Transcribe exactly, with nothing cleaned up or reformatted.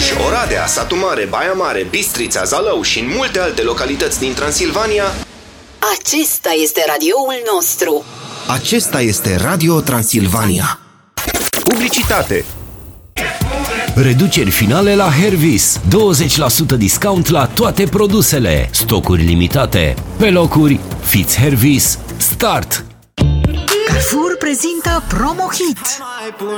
Cluj, Oradea, Satu Mare, Baia Mare, Bistrița, Zalău și în multe alte localități din Transilvania. Acesta este radioul nostru. Acesta este Radio Transilvania. Publicitate. Reduceri finale la Hervis. douăzeci la sută discount la toate produsele. Stocuri limitate. Pe locuri, fiți Hervis. Start! Carrefour prezintă Promo Hit.